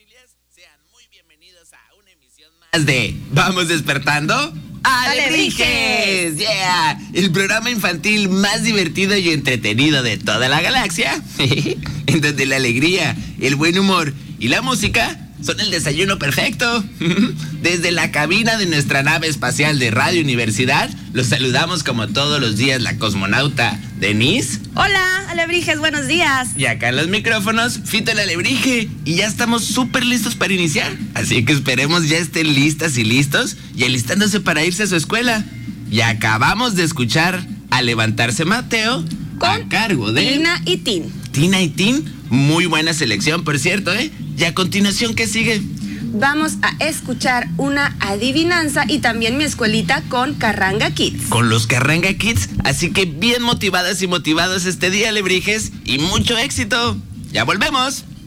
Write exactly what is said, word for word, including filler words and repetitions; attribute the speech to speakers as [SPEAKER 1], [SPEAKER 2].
[SPEAKER 1] familias, sean muy bienvenidos a una emisión más de Vamos Despertando Alebrijes. Yeah, el programa infantil más divertido y entretenido de toda la galaxia, en donde la alegría, el buen humor y la música son el desayuno perfecto. Desde la cabina de nuestra nave espacial de Radio Universidad, los saludamos como todos los días la cosmonauta Denise.
[SPEAKER 2] Hola, alebrijes, buenos días.
[SPEAKER 1] Y acá en los micrófonos, Fito el alebrije. Y ya estamos súper listos para iniciar. Así que esperemos ya estén listas y listos y alistándose para irse a su escuela. Y acabamos de escuchar A Levantarse Mateo
[SPEAKER 2] con
[SPEAKER 1] a cargo de
[SPEAKER 2] Tina y Tin.
[SPEAKER 1] Tina y Tin, muy buena selección, por cierto, ¿eh? Y a continuación, ¿qué sigue?
[SPEAKER 2] Vamos a escuchar una adivinanza y también mi escuelita con Carranga Kids.
[SPEAKER 1] Con los Carranga Kids, así que bien motivadas y motivados este día, alebrijes, y mucho éxito. ¡Ya volvemos!